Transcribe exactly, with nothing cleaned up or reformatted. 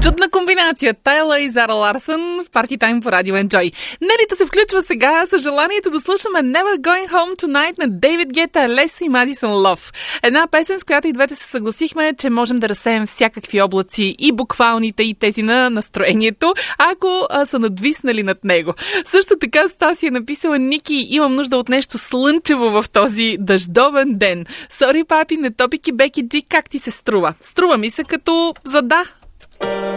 Чудна комбинация. Тайла и Зара Ларсън в Party Time по Радио Enjoy. Нелита се включва сега с желанието да слушаме Never Going Home Tonight на Дейвид Гета, Лесо и Мадисон Лов. Една песен, с която и двете се съгласихме, че можем да разсеем всякакви облаци, и буквалните, и тези на настроението, ако а, са надвиснали над него. Също така Стаси е написала: Ники, имам нужда от нещо слънчево в този дъждовен ден. Сори, папи, не топики Беки Джи, как ти се струва? Струва ми се като за да.